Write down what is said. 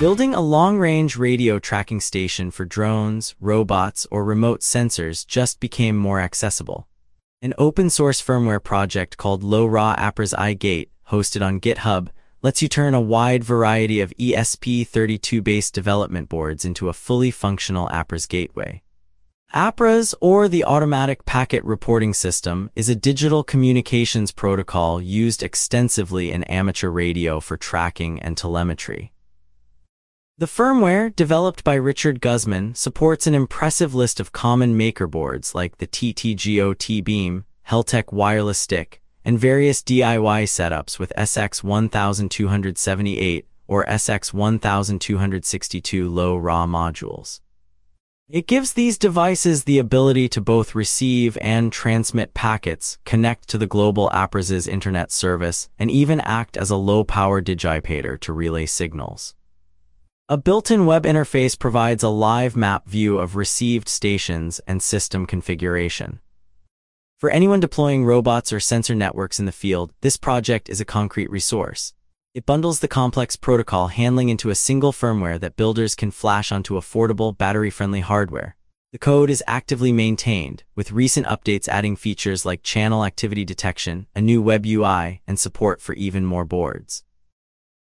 Building a long-range radio tracking station for drones, robots, or remote sensors just became more accessible. An open-source firmware project called Low-Ra Apras iGate, hosted on GitHub, lets you turn a wide variety of ESP32-based development boards into a fully functional Apras gateway. Apras, or the Automatic Packet Reporting System, is a digital communications protocol used extensively in amateur radio for tracking and telemetry. The firmware, developed by Richard Guzman, supports an impressive list of common maker boards like the TTGO T-Beam, Heltec Wireless Stick, and various DIY setups with SX1278 or SX1262 Low-Ra modules. It gives these devices the ability to both receive and transmit packets, connect to the global Apras' internet service, and even act as a low-power digipater to relay signals. A built-in web interface provides a live map view of received stations and system configuration. For anyone deploying robots or sensor networks in the field, this project is a concrete resource. It bundles the complex protocol handling into a single firmware that builders can flash onto affordable, battery-friendly hardware. The code is actively maintained, with recent updates adding features like channel activity detection, a new web UI, and support for even more boards.